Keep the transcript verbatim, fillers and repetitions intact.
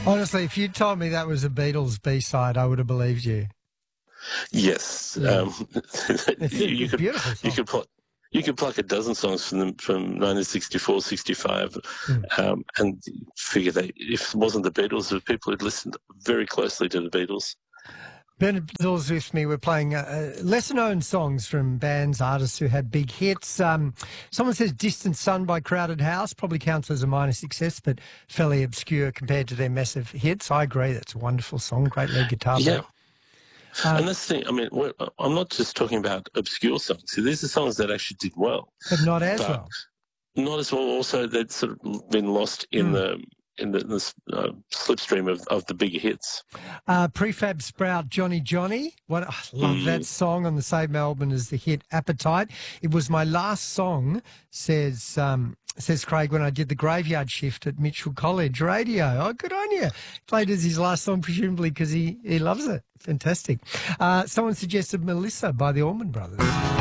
Honestly, if you told me that was a Beatles B-side, I would have believed you. Yes, Yeah. um, It's you, a you could beautiful song. you could pluck you could pluck a dozen songs from them from nineteen sixty-four, sixty-five, Mm. um, and figure that if it wasn't the Beatles, the people who'd listened very closely to the Beatles. Bernard Bill's with me. We're playing uh, lesser-known songs from bands, artists who had big hits. Um, someone says Distant Sun by Crowded House probably counts as a minor success, but fairly obscure compared to their massive hits. I agree. That's a wonderful song, great lead guitar Yeah. beat. Um, And that's the thing. I mean, we're, I'm not just talking about obscure songs. See, these are songs that actually did well, but not as but well. not as well. Also, they'd sort of been lost in Mm. the in the, the uh, slipstream of, of the bigger hits. Uh, Prefab Sprout, Johnny Johnny. What I love Mm. that song on the same album as the hit Appetite. It was my last song, says um, says Craig, when I did the graveyard shift at Mitchell College Radio. Oh, good on you. Played as his last song, presumably because he, he loves it. Fantastic. Uh, someone suggested Melissa by the Allman Brothers.